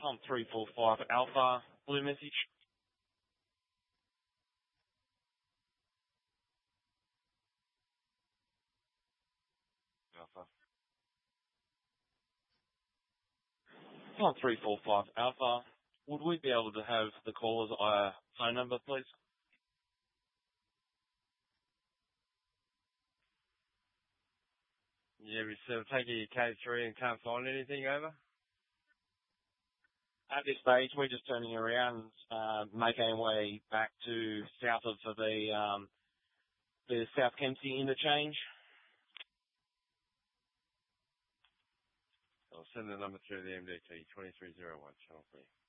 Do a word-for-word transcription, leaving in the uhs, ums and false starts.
Tom three four five Alpha, blue message. Alpha. Tom three four five Alpha, would we be able to have the caller's uh, phone number, please? Yeah, we sort of taking your K three and can't find anything over? At this stage, we're just turning around, uh, making our way back to south of the um, the South Kempsey interchange. I'll send the number through the M D T twenty-three oh one channel three.